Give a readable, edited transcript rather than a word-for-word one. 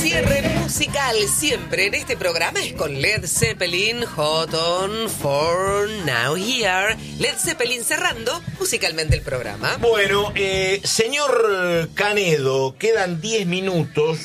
Cierre musical siempre en este programa es con Led Zeppelin, Hot on for Now Here. Led Zeppelin cerrando musicalmente el programa. Bueno, señor Canedo, quedan 10 minutos